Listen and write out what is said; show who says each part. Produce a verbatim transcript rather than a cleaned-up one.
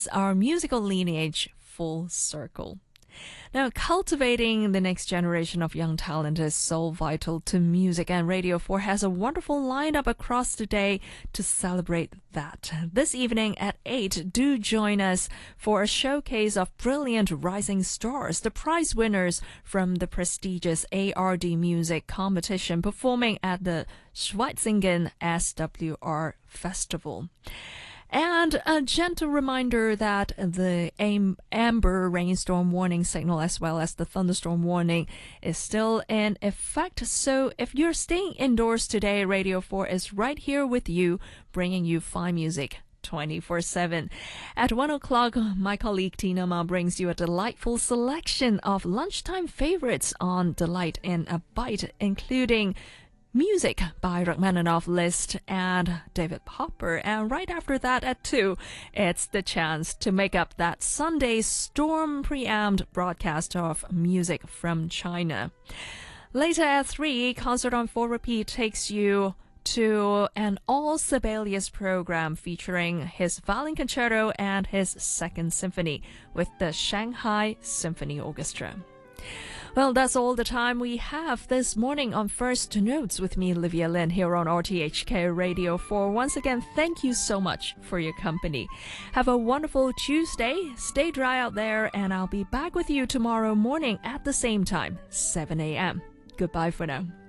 Speaker 1: our musical lineage full circle. Now, cultivating the next generation of young talent is so vital to music, and Radio four has a wonderful lineup across the day to celebrate that. This evening at eight, do join us for a showcase of brilliant rising stars, the prize winners from the prestigious A R D Music competition performing at the Schweizingen S W R Festival. And a gentle reminder that the am- amber rainstorm warning signal as well as the thunderstorm warning is still in effect. So if you're staying indoors today, Radio four is right here with you, bringing you fine music twenty-four seven. At one o'clock, my colleague Tina Ma brings you a delightful selection of lunchtime favorites on Delight in a Bite, including music by Rachmaninoff, Liszt, and David Popper. And right after that at two, it's the chance to make up that Sunday storm preammed broadcast of music from China. Later at three, Concert on four Repeat takes you to an all Sibelius program featuring his violin concerto and his second symphony with the Shanghai Symphony Orchestra. Well, that's all the time we have this morning on First Notes with me, Olivia Lin, here on R T H K Radio four. Once again, thank you so much for your company. Have a wonderful Tuesday. Stay dry out there, and I'll be back with you tomorrow morning at the same time, seven a.m. Goodbye for now.